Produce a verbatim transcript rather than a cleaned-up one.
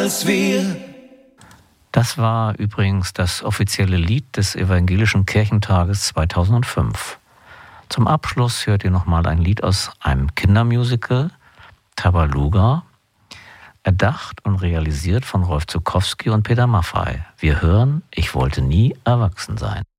als wir. Das war übrigens das offizielle Lied des Evangelischen Kirchentages zweitausendfünf. Zum Abschluss hört ihr nochmal ein Lied aus einem Kindermusical, Tabaluga, erdacht und realisiert von Rolf Zuckowski und Peter Maffay. Wir hören, ich wollte nie erwachsen sein.